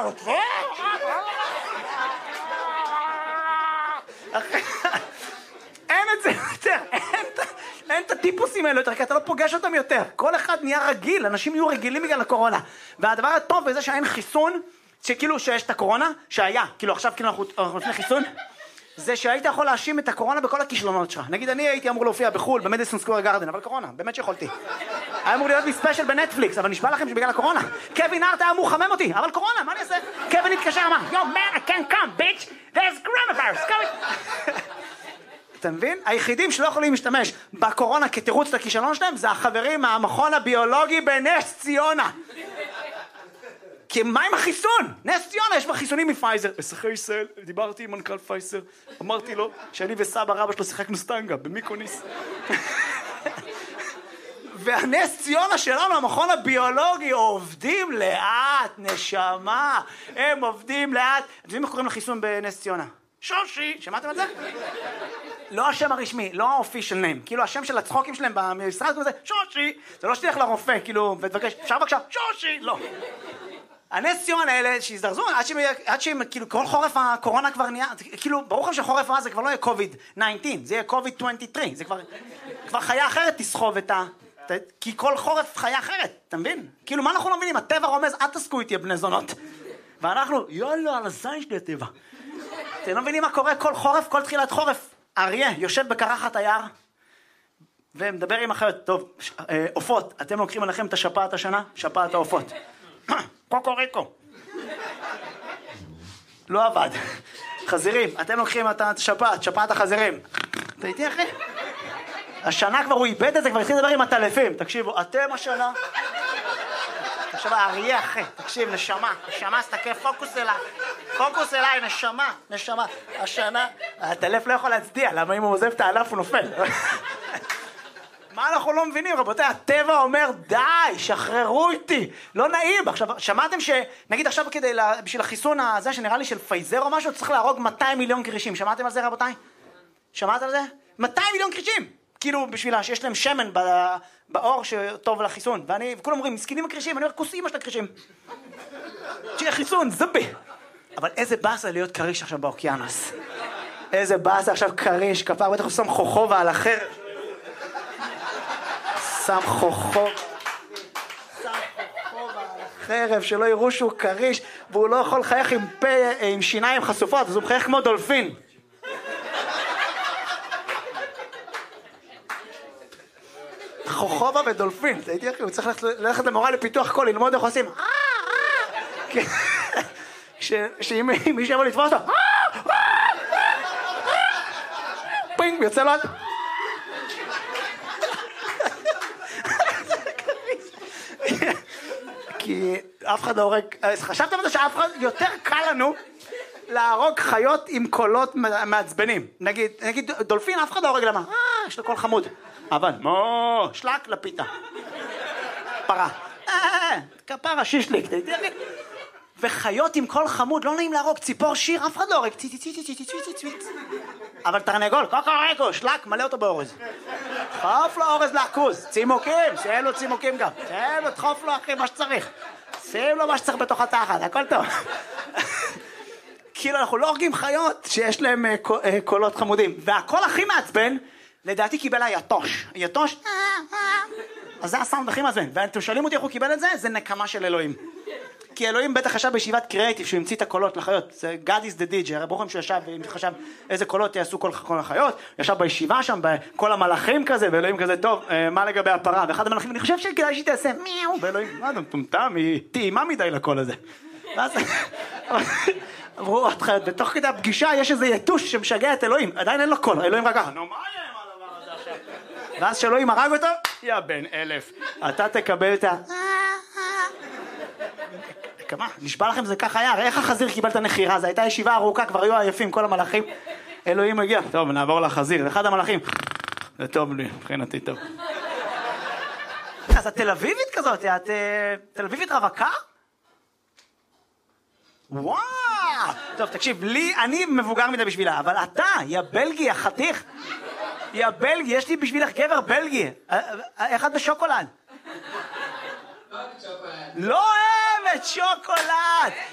רוצה? אין את זה יותר, אין את הטיפוסים האלה יותר, כי אתה לא פוגש אותם יותר. כל אחד נהיה רגיל, אנשים יהיו רגילים בגלל הקורונה. והדבר הטוב בזה שאין חיסון, שכאילו שיש את הקורונה, שהיה, כאילו עכשיו כאילו אנחנו לפני חיסון, זה שהיית יכול להאשים את הקורונה בכל הכישלונות שלך. נגיד אני הייתי אמור להופיע בחול, במדיסון סקוור גארדן, אבל קורונה, באמת שיכולתי. היה אמור להיות לי ספיישל בנטפליקס, אבל נשבע לכם שבגלל הקורונה. קווין הארט היה אמור לחמם אותי, אבל קורונה, מה אני אעשה? קווין התקשר, אמר, Yo man, I can't come, bitch, there's coronavirus, come. אתה מבין? היחידים שלא יכולים להשתמש בקורונה כתירוץ לכישלון שלהם, זה החברים מהמכון הביולוגי בנס ציונה. כי מה עם החיסון? נס ציונה, יש בה חיסונים מפייזר. בשחי ישראל, דיברתי עם מנכ"ל פייזר, אמרתי לו שאני וסבא רבא שלו שיחקנו סטנגה במיקוניס. והנס ציונה שלנו, המכון הביולוגי, עובדים לאט, נשמה. הם עובדים לאט. אתם יודעים איך קוראים לחיסון בנס ציונה? שושי, שמעתם את זה? לא השם הרשמי, לא האופישל ניים. כאילו השם של הצחוקים שלהם במשרד זה שושי. זה לא שתלך לרופא, כאילו, ותבקש, אפשר בבקשה, שושי, לא. הנס ציונה האלה שהזדרזו, עד שהם, כאילו, כל חורף הקורונה כבר נהיה, כאילו, ברור לכם שחורף הזה כבר לא יהיה COVID-19, זה יהיה COVID-23, זה כבר חיה אחרת תסחוב את כי כל חורף חיה אחרת, אתה מבין? כאילו, מה אנחנו לא מבינים? הטבע רומז, אל תסקו איתי בני זונות. ואנחנו, יאללה, על הזין שלי הטבע. אתם לא מבינים מה קורה כל חורף, כל תחילת חורף. אריה יושב בקרחת היער, ומדבר עם החיות, טוב, עופות, אתם לוקחים עליכם את השפעת השנה? שפעת העופות. קוקוריקו. לא עבד. חזירים, אתם לוקחים את השפעת, שפעת החזירים. אתה איתי אחי? השנה כבר הוא איבד את זה, כבר התחיל לדבר עם הטלפים. תקשיבו, אתם השנה... עכשיו האריה אחי, תקשיב, נשמה, סתכל, פוקוס אליי, נשמה, השנה... הטלף לא יכול להצדיע, למה אם הוא עוזב את הענף הוא נופל. מה אנחנו לא מבינים, רבותיי? הטבע אומר, די, שחררו איתי, לא נעים. עכשיו, שמעתם נגיד עכשיו בשביל החיסון הזה, שנראה לי של פייזר או משהו, צריך להרוג 200 מיליון קרישים. שמעתם על זה, רבותיי? שמעת על זה? 200 מיליון קרישים! כאילו, בשבילה שיש להם שמן באור שטוב לחיסון. וכולם אומרים, מסכנים הקרישים, אני אומר, כוס אמא של הקרישים. שיהיה חיסון, זבי. אבל איזה באסה להיות קריש עכשיו באוקיינוס. איזה באסה עכשיו קריש, כפר, בטח הוא שם חוכובה על החרב. שם חוכובה על החרב, שלא יראו שהוא קריש, והוא לא יכול לחייך עם פה, עם שיניים חשופות, אז הוא מחייך כמו דולפין. חוכובה ודולפין, אתה הייתי אחי, הוא צריך ללכת למורה לפיתוח קול, ללמוד איך עושים. שאם מישהו יבוא לתפוס אותו, פינג, יוצא לו... כי אף אחד לא הורג... חשבתם על זה שאף אחד... יותר קל לנו להרוג חיות עם קולות מעצבנים. נגיד דולפין, אף אחד לא הורג למה? יש לו קול חמוד. אבל, שלק לפיתה. פרה. כפרה, שישליק. וחיות עם קול חמוד, לא נעים להרוג. ציפור שיר, אף אחד לא הורג. אבל תרנגול, קוקוריקו, שלק, מלא אותו באורז. דחוף לו אורז לעכוז. צימוקים, שיהיה לו צימוקים גם. שיהיה לו, דחוף לו אחי מה שצריך. שים לו מה שצריך בתוך התחת, הכל טוב. כאילו אנחנו לא הורגים חיות שיש להם קולות חמודים. והקול הכי מעצבן, לדעתי קיבל היתוש. היתוש, אז זה הסאונד הכי מעצבן. ואתם שואלים אותי איך הוא קיבל את זה? זה נקמה של אלוהים. כי אלוהים בטח חשב בישיבת קריאטיב שהוא המציא את הקולות לחיות. זה God is the DJ. הרי ברוכם שישב וחשב איזה קולות יעשו כל החיות. ישב בישיבה שם, בכל המלאכים כזה, ואלוהים כזה, טוב, מה לגבי הפרה? ואחד המלאכים, אני חושב שכדאי שהיא תעשה מיהו. ואלוהים, מה אתה מטומטם? היא טעימה מדי לקול הזה. ואז אמרו עוד חיות, בתוך כדי הפגישה יש איזה יתוש שמשגע את אלוהים. עדיין אין לו קול, אלוהים רק ככה. נו, מה יהיה עם הדבר הזה עכשיו? ואז שאלוהים הרג אותו, יא בן 1000, אתה תקבל את כמה? נשבע לכם זה ככה היה, הרי איך החזיר קיבל את הנחירה? זו הייתה ישיבה ארוכה, כבר היו עייפים כל המלאכים. אלוהים מגיע, טוב נעבור לחזיר, אחד המלאכים, זה טוב לי, מבחינתי טוב. אז את תל אביבית כזאת, את תל אביבית רווקה? וואו! טוב תקשיב, לי, אני מבוגר מדי בשבילה, אבל אתה, יא בלגי, החתיך, יא בלגי, יש לי בשבילך גבר בלגי, איך את בשוקולד? לא אוהבת שוקולד!